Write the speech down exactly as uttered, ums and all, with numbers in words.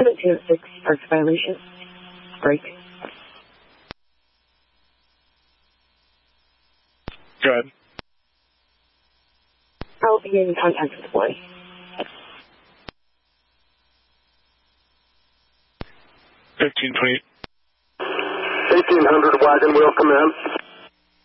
seven two six, park violation. Break. Go ahead. I'll be in contact with the boy. fifteen twenty. eighteen hundred wagon wheel, come in.